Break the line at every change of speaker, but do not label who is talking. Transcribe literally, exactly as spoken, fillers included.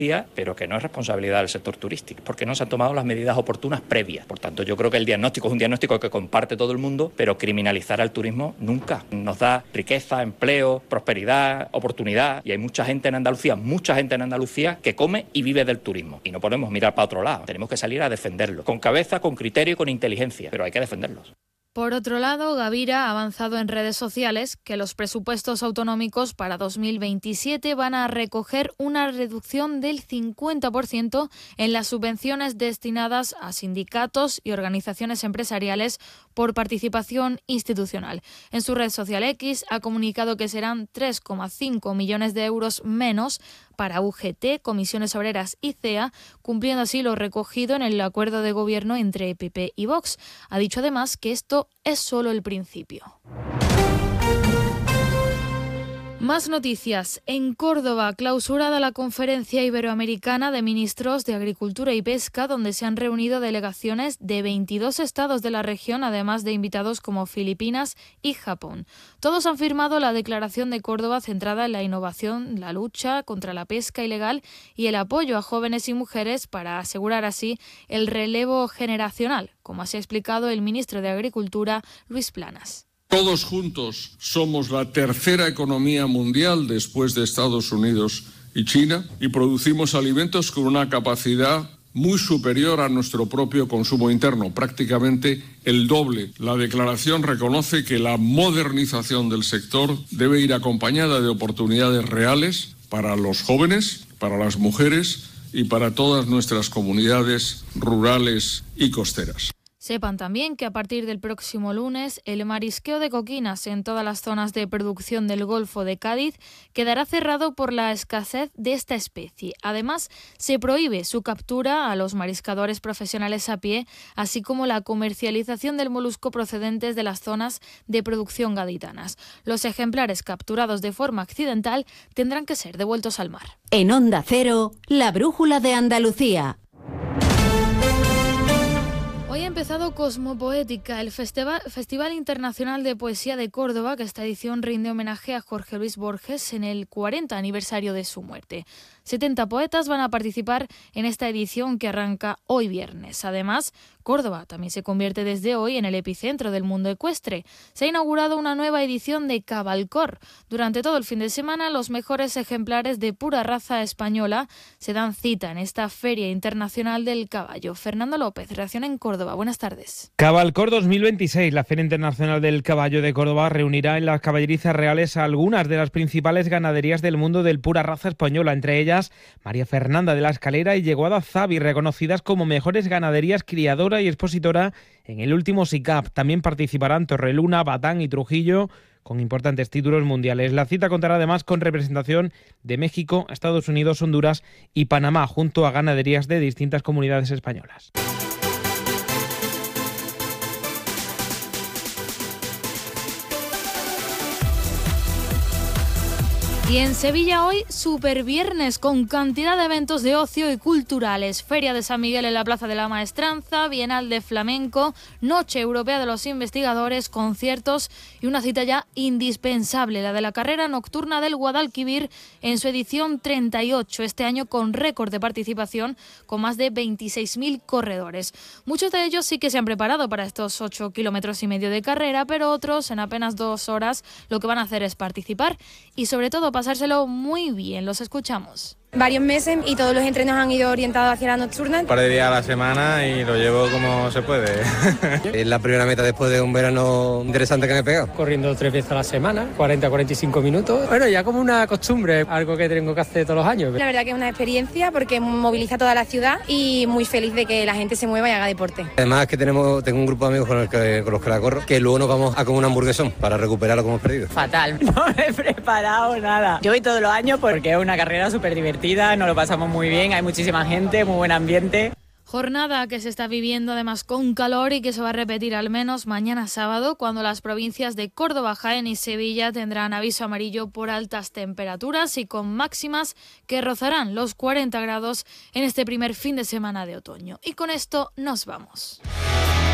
pero que no es responsabilidad del sector turístico, porque no se han tomado las medidas oportunas previas. Por tanto, yo creo que el diagnóstico es un diagnóstico que comparte todo el mundo, pero criminalizar al turismo nunca. Nos da riqueza, empleo, prosperidad, oportunidad, y hay mucha gente en Andalucía, mucha gente en Andalucía que come y vive del turismo. Y no podemos mirar para otro lado, tenemos que salir a defenderlo, con cabeza, con criterio y con inteligencia, pero hay que defenderlos.
Por otro lado, Gavira ha avanzado en redes sociales que los presupuestos autonómicos para dos mil veintisiete van a recoger una reducción del cincuenta por ciento en las subvenciones destinadas a sindicatos y organizaciones empresariales por participación institucional. En su red social X ha comunicado que serán tres coma cinco millones de euros menos para U G T, Comisiones Obreras y C E A, cumpliendo así lo recogido en el acuerdo de gobierno entre P P y Vox. Ha dicho además que esto es solo el principio. Más noticias. En Córdoba, clausurada la Conferencia Iberoamericana de Ministros de Agricultura y Pesca, donde se han reunido delegaciones de veintidós estados de la región, además de invitados como Filipinas y Japón. Todos han firmado la Declaración de Córdoba centrada en la innovación, la lucha contra la pesca ilegal y el apoyo a jóvenes y mujeres para asegurar así el relevo generacional, como así ha explicado el ministro de Agricultura, Luis Planas.
Todos juntos somos la tercera economía mundial después de Estados Unidos y China y producimos alimentos con una capacidad muy superior a nuestro propio consumo interno, prácticamente el doble. La declaración reconoce que la modernización del sector debe ir acompañada de oportunidades reales para los jóvenes, para las mujeres y para todas nuestras comunidades rurales y costeras.
Sepan también que a partir del próximo lunes el marisqueo de coquinas en todas las zonas de producción del Golfo de Cádiz quedará cerrado por la escasez de esta especie. Además, se prohíbe su captura a los mariscadores profesionales a pie, así como la comercialización del molusco procedentes de las zonas de producción gaditanas. Los ejemplares capturados de forma accidental tendrán que ser devueltos al mar.
En Onda Cero, la brújula de Andalucía.
Hoy ha empezado Cosmopoética, el Festival, Festival Internacional de Poesía de Córdoba, que esta edición rinde homenaje a Jorge Luis Borges en el cuarenta aniversario de su muerte. setenta poetas van a participar en esta edición que arranca hoy viernes. Además, Córdoba también se convierte desde hoy en el epicentro del mundo ecuestre. Se ha inaugurado una nueva edición de Cabalcor. Durante todo el fin de semana, los mejores ejemplares de pura raza española se dan cita en esta Feria Internacional del Caballo. Fernando López, reacciona en Córdoba. Buenas tardes.
Cabalcor dos mil veintiséis, la Feria Internacional del Caballo de Córdoba, reunirá en las caballerizas reales a algunas de las principales ganaderías del mundo del pura raza española, entre ellas María Fernanda de la Escalera y Yeguada Zavi, reconocidas como mejores ganaderías criadora y expositora en el último S I C A P. También participarán Torreluna, Batán y Trujillo, con importantes títulos mundiales. La cita contará además con representación de México, Estados Unidos, Honduras y Panamá, junto a ganaderías de distintas comunidades españolas.
Y en Sevilla hoy, super viernes, con cantidad de eventos de ocio y culturales. Feria de San Miguel en la Plaza de la Maestranza, Bienal de Flamenco, Noche Europea de los Investigadores, conciertos y una cita ya indispensable, la de la carrera nocturna del Guadalquivir en su edición treinta y ocho, este año con récord de participación, con más de veintiséis mil corredores. Muchos de ellos sí que se han preparado para estos ocho kilómetros y medio de carrera, pero otros en apenas dos horas lo que van a hacer es participar y sobre todo pasárselo muy bien. Los escuchamos.
Varios meses y todos los entrenos han ido orientados hacia la nocturna.
Un par de días a la semana y lo llevo como se puede.
Es la primera meta después de un verano interesante que me he pegado.
Corriendo tres veces a la semana, cuarenta a cuarenta y cinco minutos. Bueno, ya como una costumbre, algo que tengo que hacer todos los años.
La verdad que es una experiencia porque moviliza toda la ciudad y muy feliz de que la gente se mueva y haga deporte.
Además que tenemos, tengo un grupo de amigos con, el que, con los que la corro, que luego nos vamos a comer un hamburguesón para recuperar lo que hemos perdido.
Fatal, no me he preparado nada. Yo voy todos los años porque es una carrera súper divertida. Nos lo pasamos muy bien, hay muchísima gente, muy buen ambiente.
Jornada que se está viviendo además con calor y que se va a repetir al menos mañana sábado, cuando las provincias de Córdoba, Jaén y Sevilla tendrán aviso amarillo por altas temperaturas y con máximas que rozarán los cuarenta grados en este primer fin de semana de otoño. Y con esto nos vamos.